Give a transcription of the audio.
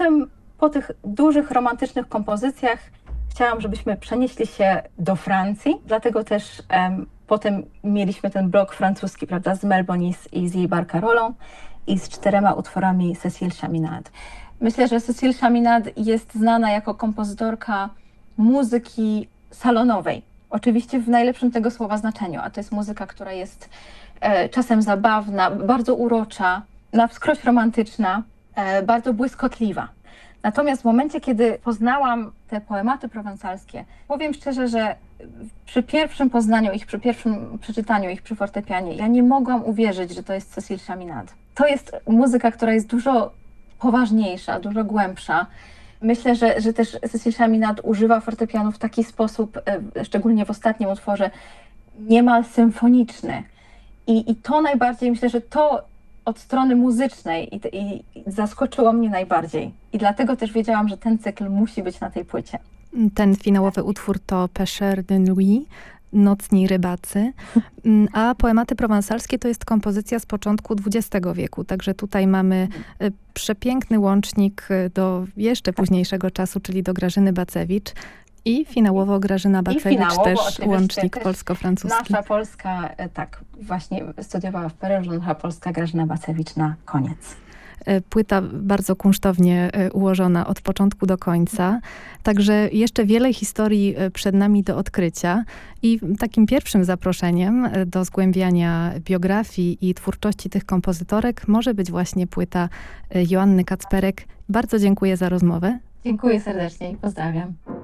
potem po tych dużych, romantycznych kompozycjach chciałam, żebyśmy przenieśli się do Francji, dlatego też potem mieliśmy ten blok francuski, prawda, z Melbonis i z jej Barcarolą i z 4 utworami Cécile Chaminade. Myślę, że Cécile Chaminade jest znana jako kompozytorka muzyki salonowej. Oczywiście w najlepszym tego słowa znaczeniu, a to jest muzyka, która jest czasem zabawna, bardzo urocza, na wskroś romantyczna, bardzo błyskotliwa. Natomiast w momencie, kiedy poznałam te poematy prowansalskie, powiem szczerze, że przy pierwszym poznaniu ich, przy pierwszym przeczytaniu ich przy fortepianie, ja nie mogłam uwierzyć, że to jest Cécile Chaminade. To jest muzyka, która jest dużo poważniejsza, dużo głębsza. Myślę, że też Cécile Chaminade używa fortepianu w taki sposób, szczególnie w ostatnim utworze, niemal symfoniczny. I to najbardziej, myślę, że to od strony muzycznej i zaskoczyło mnie najbardziej. I dlatego też wiedziałam, że ten cykl musi być na tej płycie. Ten finałowy utwór to Pêcheurs de nuit, Nocni rybacy, a poematy prowansalskie to jest kompozycja z początku XX wieku, także tutaj mamy przepiękny łącznik do jeszcze późniejszego czasu, czyli do Grażyny Bacewicz i finałowo Grażyna Bacewicz też łącznik polsko-francuski. Nasza Polska, tak, właśnie studiowała w Paryżu, nasza Polska Grażyna Bacewicz na koniec. Płyta bardzo kunsztownie ułożona od początku do końca. Także jeszcze wiele historii przed nami do odkrycia. I takim pierwszym zaproszeniem do zgłębiania biografii i twórczości tych kompozytorek może być właśnie płyta Joanny Kacperek. Bardzo dziękuję za rozmowę. Dziękuję serdecznie i pozdrawiam.